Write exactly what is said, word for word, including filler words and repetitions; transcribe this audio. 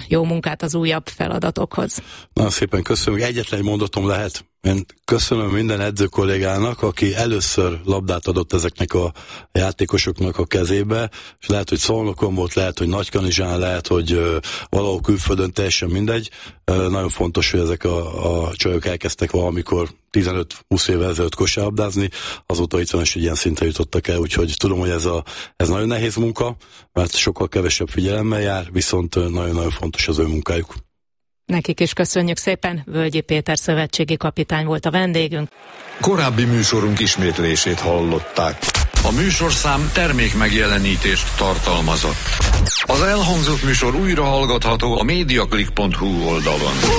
jó munkát az újabb feladatokhoz. Nagyon szépen köszönöm. Egyetlen mondatom lehet. Én köszönöm minden edző kollégának, aki először labdát adott ezeknek a játékosoknak a kezébe, és lehet, hogy Szolnokon volt, lehet, hogy Nagykanizsán, lehet, hogy uh, valahol külföldön, teljesen mindegy. Uh, nagyon fontos, hogy ezek a, a csajok elkezdtek valamikor tizenöt-húsz évvel ezelőtt kosárlabdázni, azóta itt van, és ilyen szinten jutottak el, úgyhogy tudom, hogy ez, a, ez nagyon nehéz munka, mert sokkal kevesebb figyelemmel jár, viszont nagyon-nagyon fontos az ő munkájuk. Nekik is köszönjük szépen, Völgyi Péter szövetségi kapitány volt a vendégünk. Korábbi műsorunk ismétlését hallották. A műsorszám termék megjelenítést tartalmazott. Az elhangzott műsor újra hallgatható a mediaclick pont hu oldalon.